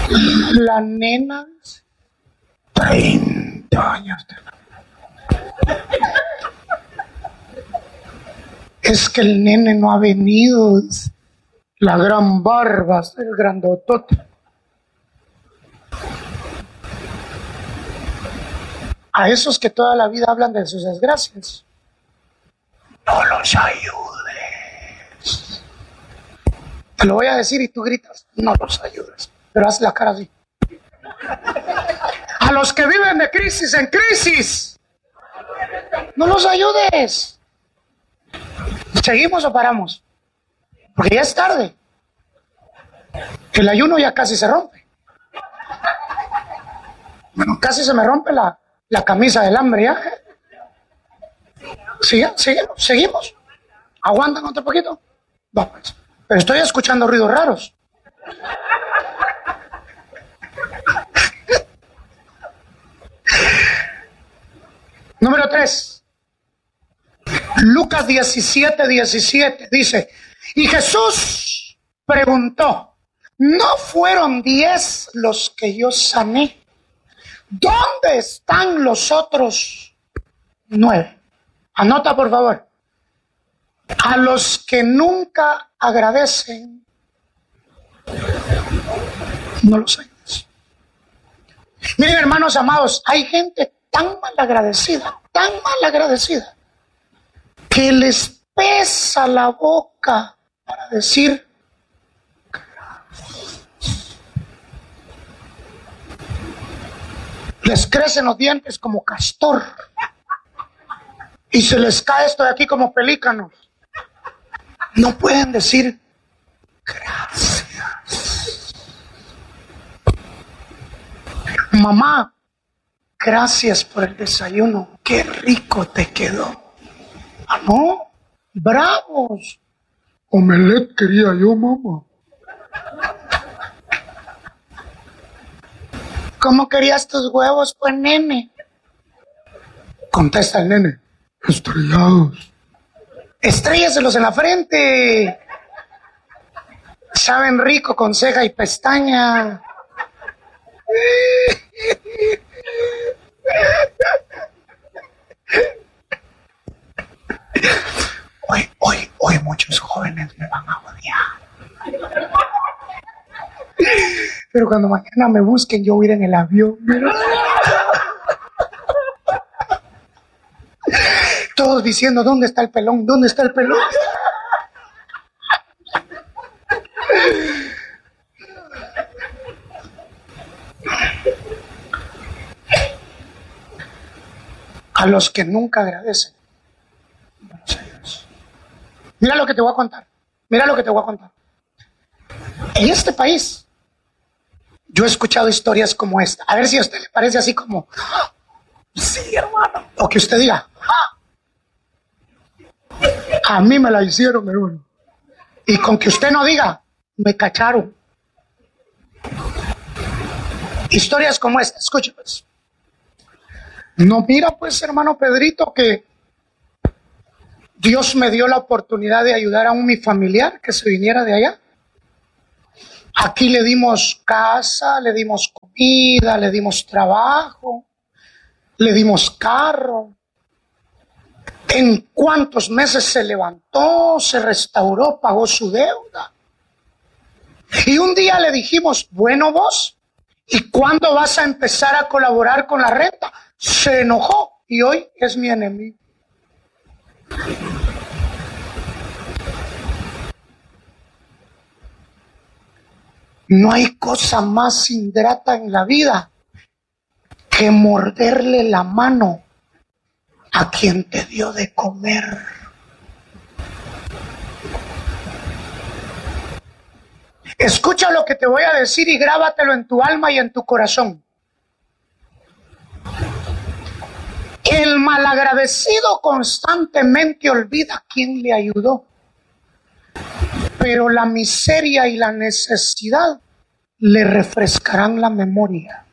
La nena, 30 años. Es que el nene no ha venido. La gran barba, el grandotote. A esos que toda la vida hablan de sus desgracias, no los ayudes. Te lo voy a decir y tú gritas, no los ayudes. Pero haz la cara así. A los que viven de crisis en crisis, no los ayudes. ¿Seguimos o paramos? Porque ya es tarde. El ayuno ya casi se rompe. Bueno, casi se me rompe la camisa del hambre ya. Seguimos. ¿Aguantan otro poquito? Va pues. Pero estoy escuchando ruidos raros. Número 3. Lucas 17:17 dice, y Jesús preguntó, ¿no fueron 10 los que yo sané? ¿Dónde están los otros 9? Anota, por favor. A los que nunca agradecen, no los ayudes. Miren, hermanos amados, hay gente tan mal agradecida, que les pesa la boca para decir gracias. Les crecen los dientes como castor y se les cae esto de aquí como pelícano. No pueden decir gracias. Mamá, gracias por el desayuno. Qué rico te quedó. Ah, no, bravos. Omelette quería yo, mamá. ¿Cómo querías tus huevos, pues, nene? Contesta el nene. Estrellados. Estrélleselos en la frente. Saben rico con ceja y pestaña. Hoy muchos jóvenes me van a odiar. Pero cuando mañana me busquen, yo voy a ir en el avión. Todos diciendo, ¿dónde está el pelón? ¿Dónde está el pelón? A los que nunca agradecen. Mira lo que te voy a contar. En este país, yo he escuchado historias como esta. A ver si a usted le parece así como, sí, hermano. O que usted diga, a mí me la hicieron, hermano. Y con que usted no diga, me cacharon. Historias como esta, escuche pues. No mira pues, hermano Pedrito, que Dios me dio la oportunidad de ayudar a mi familiar que se viniera de allá. Aquí le dimos casa, le dimos comida, le dimos trabajo, le dimos carro. ¿En cuántos meses se levantó, se restauró, pagó su deuda? Y un día le dijimos, bueno vos, ¿y cuándo vas a empezar a colaborar con la renta? Se enojó y hoy es mi enemigo. No hay cosa más ingrata en la vida que morderle la mano a quien te dio de comer. Escucha lo que te voy a decir y grábatelo en tu alma y en tu corazón. El malagradecido constantemente olvida a quien le ayudó, pero la miseria y la necesidad le refrescarán la memoria.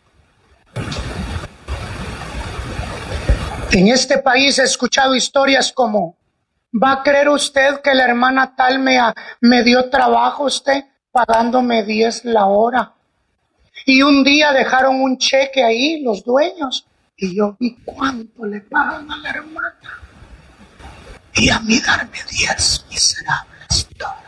En este país he escuchado historias como, ¿va a creer usted que la hermana tal me dio trabajo usted pagándome 10 la hora? Y un día dejaron un cheque ahí, los dueños, y yo vi cuánto le pagan a la hermana. Y a mí darme 10 miserables dólares.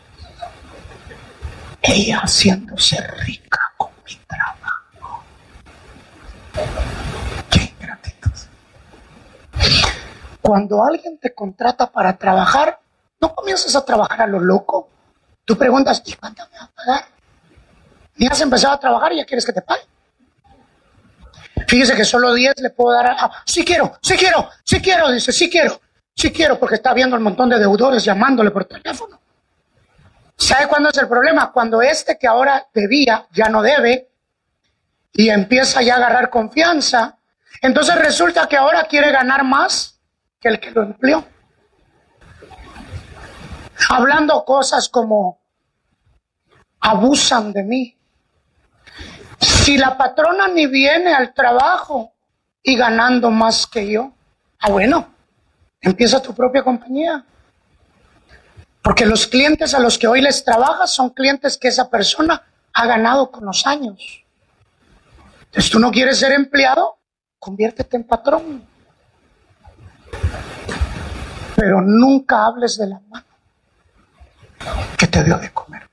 Ella haciéndose rica con mi trabajo. ¡Qué ingratitud! Cuando alguien te contrata para trabajar, no comienzas a trabajar a lo loco. Tú preguntas, ¿y cuánto me va a pagar? Ni has empezado a trabajar y ya quieres que te pague. Fíjese que solo 10 le puedo dar sí quiero, dice, sí quiero, porque está viendo el montón de deudores llamándole por teléfono. ¿Sabe cuándo es el problema? Cuando este que ahora debía, ya no debe, y empieza ya a agarrar confianza, entonces resulta que ahora quiere ganar más que el que lo empleó. Hablando cosas como, abusan de mí. Si la patrona ni viene al trabajo y ganando más que yo, bueno, empieza tu propia compañía. Porque los clientes a los que hoy les trabajas son clientes que esa persona ha ganado con los años. Entonces, tú no quieres ser empleado, conviértete en patrón. Pero nunca hables de la mano que te dio de comer.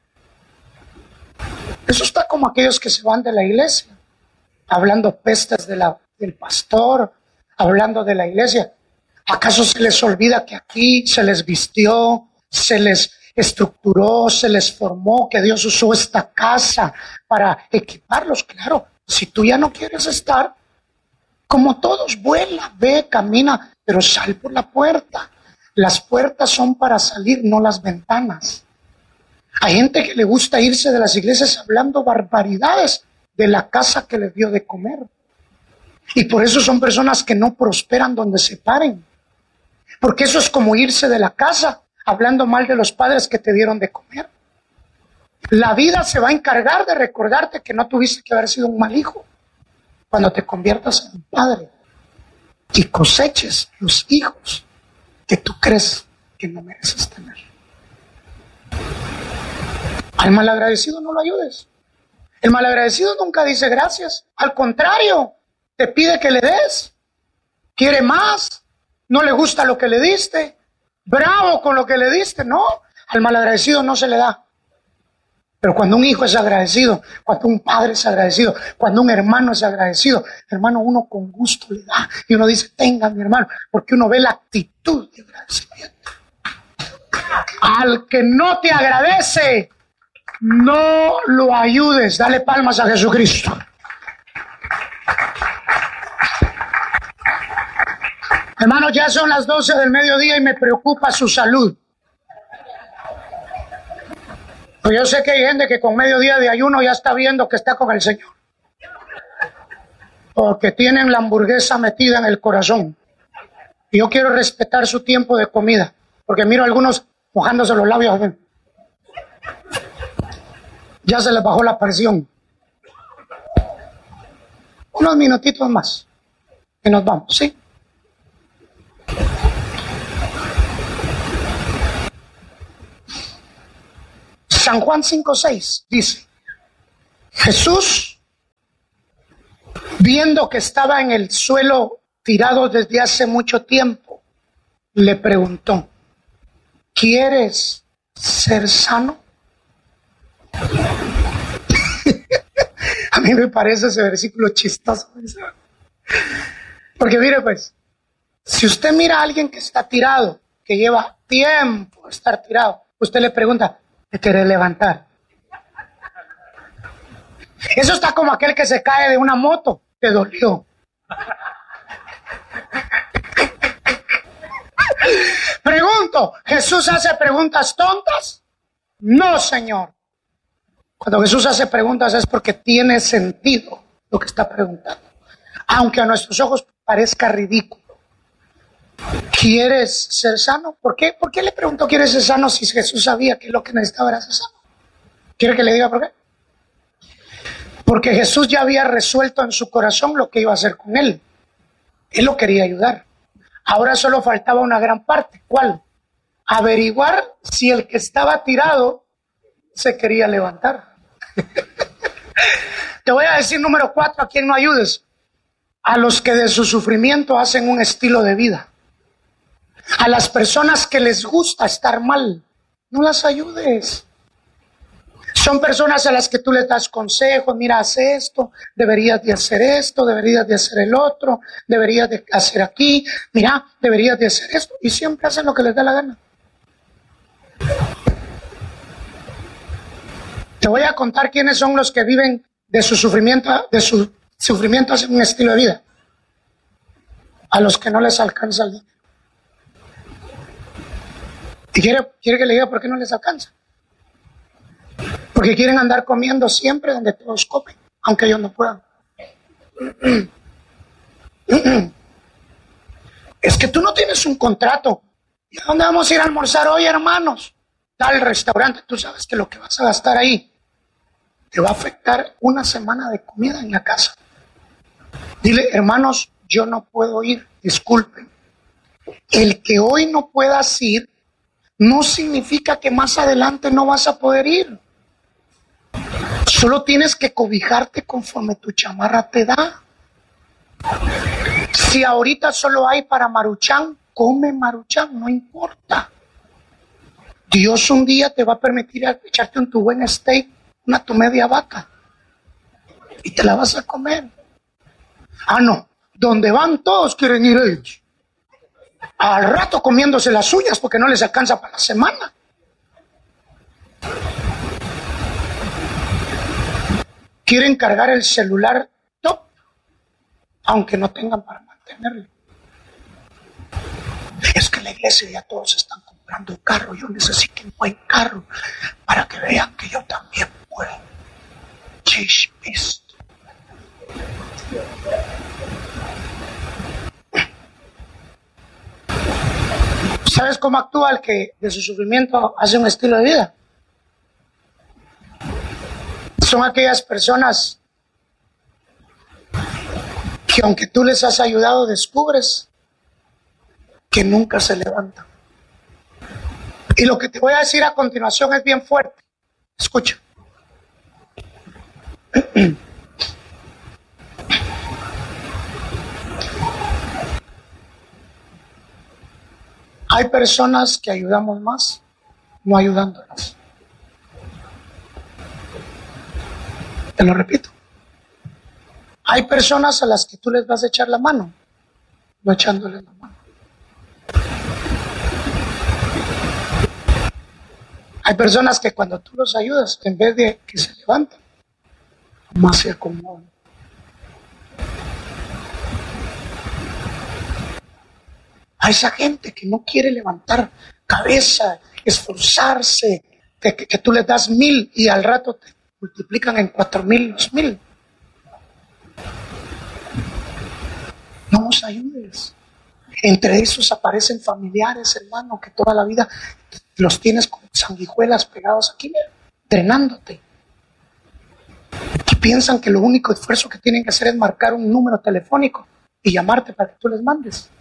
Eso está como aquellos que se van de la iglesia, hablando pestes del pastor, hablando de la iglesia. ¿Acaso se les olvida que aquí se les vistió, se les estructuró, se les formó, que Dios usó esta casa para equiparlos? Claro, si tú ya no quieres estar, como todos, vuela, ve, camina, pero sal por la puerta. Las puertas son para salir, no las ventanas. Hay gente que le gusta irse de las iglesias hablando barbaridades de la casa que les dio de comer. Y por eso son personas que no prosperan donde se paren. Porque eso es como irse de la casa hablando mal de los padres que te dieron de comer. La vida se va a encargar de recordarte que no tuviste que haber sido un mal hijo cuando te conviertas en un padre y coseches los hijos que tú crees que no mereces tener. Al malagradecido no lo ayudes. El malagradecido nunca dice gracias. Al contrario, te pide que le des. Quiere más. No le gusta lo que le diste. Bravo con lo que le diste. No, al malagradecido no se le da. Pero cuando un hijo es agradecido, cuando un padre es agradecido, cuando un hermano es agradecido, hermano, uno con gusto le da. Y uno dice, tenga mi hermano, porque uno ve la actitud de agradecimiento. Al que no te agradece, no lo ayudes. Dale palmas a Jesucristo. Hermano, ya son las 12 del mediodía y me preocupa su salud. Pues yo sé que hay gente que con mediodía de ayuno ya está viendo que está con el Señor. Porque tienen la hamburguesa metida en el corazón. Y yo quiero respetar su tiempo de comida. Porque miro a algunos mojándose los labios. Ya se les bajó la presión. Unos minutitos más. Y nos vamos, ¿sí? San Juan 5:6 dice, Jesús, viendo que estaba en el suelo tirado desde hace mucho tiempo, le preguntó, ¿quieres ser sano? A mí me parece ese versículo chistoso. Porque mire pues, si usted mira a alguien que está tirado, que lleva tiempo de estar tirado, usted le pregunta, ¿te querés levantar? Eso está como aquel que se cae de una moto, te dolió. Pregunto, ¿Jesús hace preguntas tontas? No, Señor. Cuando Jesús hace preguntas es porque tiene sentido lo que está preguntando. Aunque a nuestros ojos parezca ridículo. ¿Quieres ser sano? ¿Por qué? ¿Por qué le preguntó ¿quieres ser sano si Jesús sabía que lo que necesitaba era ser sano? ¿Quiere que le diga por qué? Porque Jesús ya había resuelto en su corazón lo que iba a hacer con él. Él lo quería ayudar. Ahora solo faltaba una gran parte. ¿Cuál? Averiguar si el que estaba tirado se quería levantar. Te voy a decir número 4, a quien no ayudes. A los que de su sufrimiento hacen un estilo de vida. A las personas que les gusta estar mal, no las ayudes. Son personas a las que tú les das consejos, mira, haz esto, deberías de hacer esto, deberías de hacer el otro, deberías de hacer aquí, mira, deberías de hacer esto, y siempre hacen lo que les da la gana. Te voy a contar quiénes son los que viven de su sufrimiento hacen un estilo de vida. A los que no les alcanza el dinero. ¿Y quiere que le diga por qué no les alcanza? Porque quieren andar comiendo siempre donde todos comen, aunque ellos no puedan. Es que tú no tienes un contrato. ¿Y a dónde vamos a ir a almorzar hoy, hermanos? Tal restaurante. Tú sabes que lo que vas a gastar ahí te va a afectar una semana de comida en la casa. Dile, hermanos, yo no puedo ir, disculpen. El que hoy no puedas ir no significa que más adelante no vas a poder ir. Solo tienes que cobijarte conforme tu chamarra te da. Si ahorita solo hay para Maruchan, come Maruchan, no importa. Dios un día te va a permitir echarte un tu buen steak, tu media vaca, y te la vas a comer. Ah, no, donde van todos quieren ir ellos. Al rato comiéndose las uñas porque no les alcanza para la semana. Quieren cargar el celular top, aunque no tengan para mantenerlo. Es que en la iglesia ya todos están comprando un carro, yo necesito un buen carro para que vean que yo también puedo. Chispis. ¿Sabes cómo actúa el que de su sufrimiento hace un estilo de vida? Son aquellas personas que aunque tú les has ayudado, descubres que nunca se levantan. Y lo que te voy a decir a continuación es bien fuerte. Escucha. Hay personas que ayudamos más no ayudándolas. Te lo repito. Hay personas a las que tú les vas a echar la mano, no echándoles la mano. Hay personas que cuando tú los ayudas, en vez de que se levanten, más se acomodan. A esa gente que no quiere levantar cabeza, esforzarse, que tú les das 1,000 y al rato te multiplican en 4,000 los 1,000. No los ayudes. Entre esos aparecen familiares, hermano, que toda la vida los tienes como sanguijuelas pegados aquí, drenándote. Y piensan que lo único esfuerzo que tienen que hacer es marcar un número telefónico y llamarte para que tú les mandes.